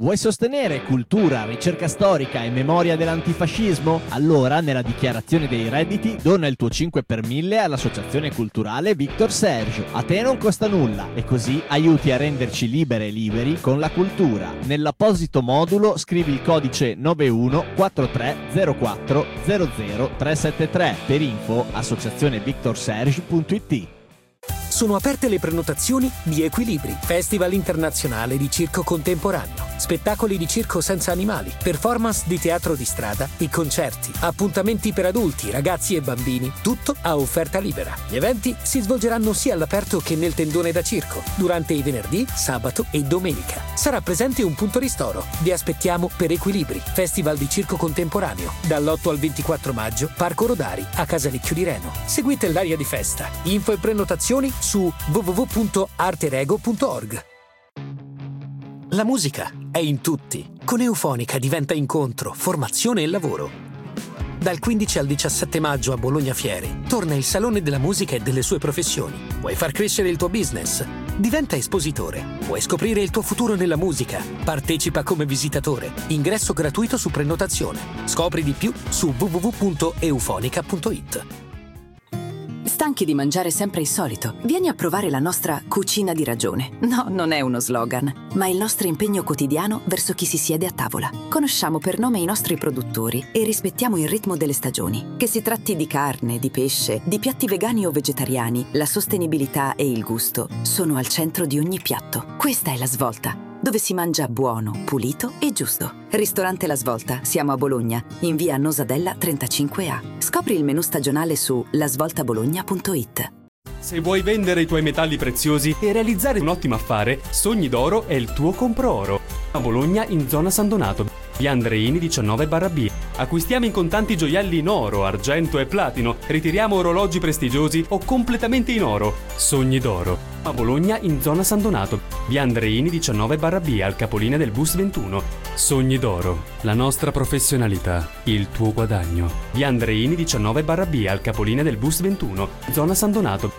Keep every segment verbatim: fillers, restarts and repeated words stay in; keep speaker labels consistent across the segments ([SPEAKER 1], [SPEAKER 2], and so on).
[SPEAKER 1] Vuoi sostenere cultura, ricerca storica e memoria dell'antifascismo? Allora, nella dichiarazione dei redditi, dona il tuo cinque per mille all'associazione culturale Victor Serge. A te non costa nulla e così aiuti a renderci libere e liberi con la cultura. Nell'apposito modulo scrivi il codice nove uno quattro tre zero quattro zero zero tre sette tre per info associazione victor serge punto it.
[SPEAKER 2] Sono aperte le prenotazioni di Equilibri, festival internazionale di circo contemporaneo, spettacoli di circo senza animali, performance di teatro di strada e concerti, appuntamenti per adulti, ragazzi e bambini, tutto a offerta libera. Gli eventi si svolgeranno sia all'aperto che nel tendone da circo, durante i venerdì, sabato e domenica. Sarà presente un punto ristoro. Vi aspettiamo per Equilibri, festival di circo contemporaneo, dall'otto al ventiquattro maggio, Parco Rodari, a Casalecchio di Reno. Seguite l'area di festa. Info e prenotazioni su w w w punto arterego punto org. La musica è in tutti. Con Eufonica diventa incontro, formazione e lavoro. Dal quindici al diciassette maggio a Bologna Fiere torna il Salone della Musica e delle sue professioni. Vuoi far crescere il tuo business? Diventa espositore. Vuoi scoprire il tuo futuro nella musica? Partecipa come visitatore. Ingresso gratuito su prenotazione. Scopri di più su w w w punto eufonica punto it.
[SPEAKER 3] Stanchi di mangiare sempre il solito? Vieni a provare la nostra cucina di ragione. No, non è uno slogan, ma il nostro impegno quotidiano verso chi si siede a tavola. Conosciamo per nome i nostri produttori e rispettiamo il ritmo delle stagioni. Che si tratti di carne, di pesce, di piatti vegani o vegetariani, la sostenibilità e il gusto sono al centro di ogni piatto. Questa è La Svolta, dove si mangia buono, pulito e giusto. Ristorante La Svolta, siamo a Bologna, in via Nosadella trentacinque A. Scopri il menù stagionale su la svolta bologna punto it.
[SPEAKER 4] Se vuoi vendere i tuoi metalli preziosi e realizzare un ottimo affare, Sogni d'Oro è il tuo compro-oro. A Bologna, in zona San Donato, via Andreini diciannove barra B. Acquistiamo in contanti gioielli in oro, argento e platino. Ritiriamo orologi prestigiosi o completamente in oro. Sogni d'Oro. A Bologna, in zona San Donato, via Andreini diciannove barra B, al capolinea del bus ventuno. Sogni d'Oro. La nostra professionalità, il tuo guadagno. Via Andreini diciannove barra B, al capolinea del bus ventuno, zona San Donato.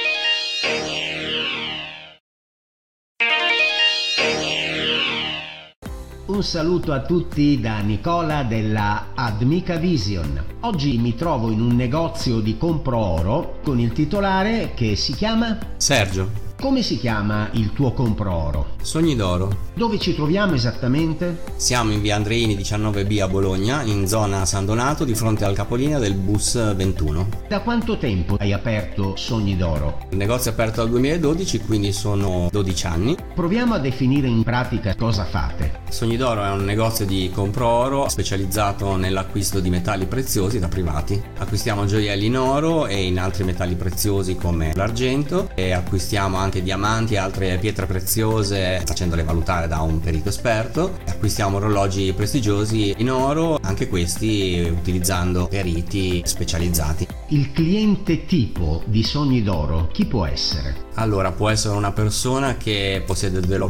[SPEAKER 5] Un saluto a tutti da Nicola della Admica Vision. Oggi mi trovo in un negozio di compro oro con il titolare che si chiama
[SPEAKER 6] Sergio.
[SPEAKER 5] Come si chiama il tuo compro oro?
[SPEAKER 6] Sogni d'Oro.
[SPEAKER 5] Dove ci troviamo esattamente?
[SPEAKER 6] Siamo in via Andreini diciannove B a Bologna, in zona San Donato, di fronte al capolinea del bus ventuno.
[SPEAKER 5] Da quanto tempo hai aperto Sogni d'Oro?
[SPEAKER 6] Il negozio è aperto dal duemiladodici, quindi sono dodici anni.
[SPEAKER 5] Proviamo a definire in pratica cosa fate.
[SPEAKER 6] Sogni d'Oro è un negozio di compro oro specializzato nell'acquisto di metalli preziosi da privati. Acquistiamo gioielli in oro e in altri metalli preziosi come l'argento, e acquistiamo anche diamanti e altre pietre preziose facendole valutare da un perito esperto. Acquistiamo orologi prestigiosi in oro, anche questi utilizzando periti specializzati.
[SPEAKER 5] Il cliente tipo di Sogni d'Oro chi può essere?
[SPEAKER 6] Allora, può essere una persona che possiede dello